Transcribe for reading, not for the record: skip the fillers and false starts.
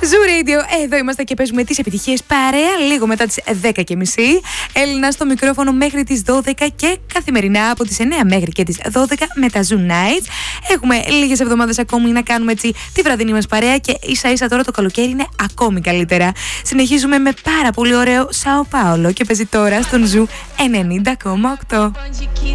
Zoo Radio, εδώ είμαστε και παίζουμε τις επιτυχίες παρέα λίγο μετά τις 10:30. Έλληνα στο μικρόφωνο μέχρι τις 12 και καθημερινά από τις 9 μέχρι και τις 12 με τα Zoo Nights. Έχουμε λίγες εβδομάδες ακόμη να κάνουμε έτσι τη βραδινή μας παρέα και ίσα ίσα τώρα το καλοκαίρι είναι ακόμη καλύτερα. Συνεχίζουμε με πάρα πολύ ωραίο Σάο Πάολο και παίζει τώρα στον Zoo 90,8.